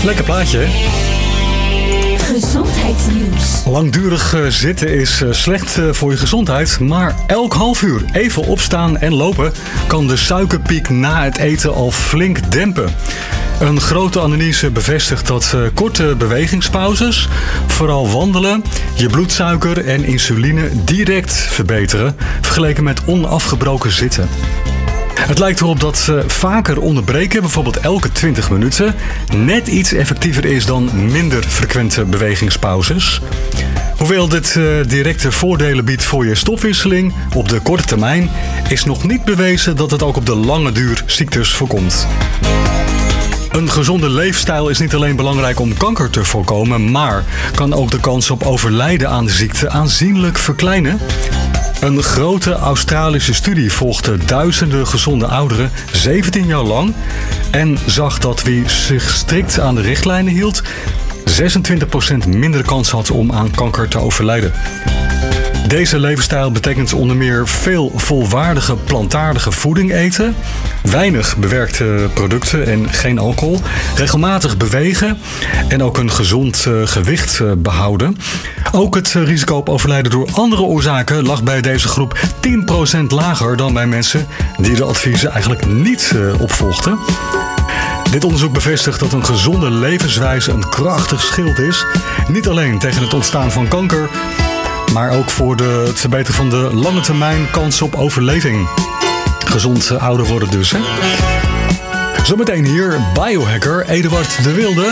Lekker plaatje, hè? Gezondheidsnieuws. Langdurig zitten is slecht voor je gezondheid, maar elk half uur even opstaan en lopen kan de suikerpiek na het eten al flink dempen. Een grote analyse bevestigt dat korte bewegingspauzes, vooral wandelen, je bloedsuiker en insuline direct verbeteren, vergeleken met onafgebroken zitten. Het lijkt erop dat vaker onderbreken, bijvoorbeeld elke 20 minuten, net iets effectiever is dan minder frequente bewegingspauzes. Hoewel dit directe voordelen biedt voor je stofwisseling op de korte termijn, is nog niet bewezen dat het ook op de lange duur ziektes voorkomt. Een gezonde leefstijl is niet alleen belangrijk om kanker te voorkomen, maar kan ook de kans op overlijden aan de ziekte aanzienlijk verkleinen. Een grote Australische studie volgde duizenden gezonde ouderen 17 jaar lang en zag dat wie zich strikt aan de richtlijnen hield 26% minder kans had om aan kanker te overlijden. Deze levensstijl betekent onder meer veel volwaardige plantaardige voeding eten, weinig bewerkte producten en geen alcohol, regelmatig bewegen en ook een gezond gewicht behouden. Ook het risico op overlijden door andere oorzaken lag bij deze groep 10% lager dan bij mensen die de adviezen eigenlijk niet opvolgden. Dit onderzoek bevestigt dat een gezonde levenswijze een krachtig schild is, niet alleen tegen het ontstaan van kanker, maar ook voor het verbeteren van de lange termijn kans op overleving. Gezond ouder worden dus, hè? Zometeen hier biohacker Eduard de Wilde.